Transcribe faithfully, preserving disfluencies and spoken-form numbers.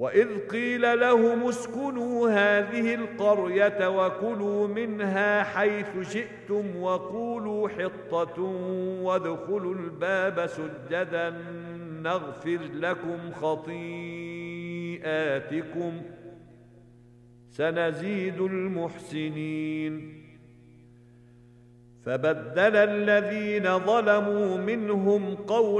وإذ قيل لهم اسكنوا هذه القرية وكلوا منها حيث شئتم وقولوا حطة وادخلوا الباب سجدا نغفر لكم خطيئاتكم سنزيد المحسنين فبدل الذين ظلموا منهم قولا